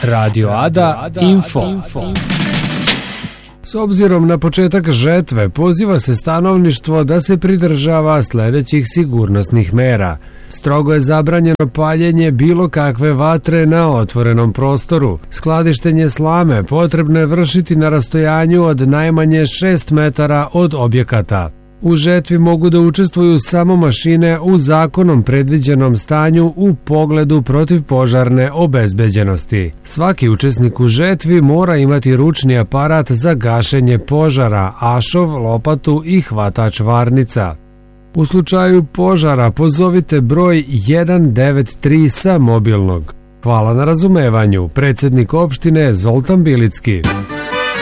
Radio Ada Info. S obzirom na početak žetve, poziva se stanovništvo da se pridržava sljedećih sigurnosnih mera. Strogo je zabranjeno paljenje bilo kakve vatre na otvorenom prostoru. Skladištenje slame potrebno je vršiti na rastojanju od najmanje 6 metara od objekata. U žetvi mogu da učestvuju samo mašine u zakonom predviđenom stanju u pogledu protivpožarne obezbeđenosti. Svaki učesnik u žetvi mora imati ručni aparat za gašenje požara, ašov, lopatu i hvatač varnica. U slučaju požara pozovite broj 193 sa mobilnog. Hvala na razumevanju, predsjednik opštine Zoltan Bilicki.